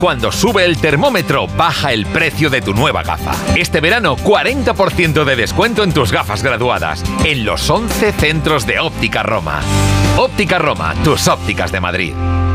Cuando sube el termómetro, baja el precio de tu nueva gafa. Este verano, 40% de descuento en tus gafas graduadas, en los 11 centros de Óptica Roma. Óptica Roma, tus ópticas de Madrid.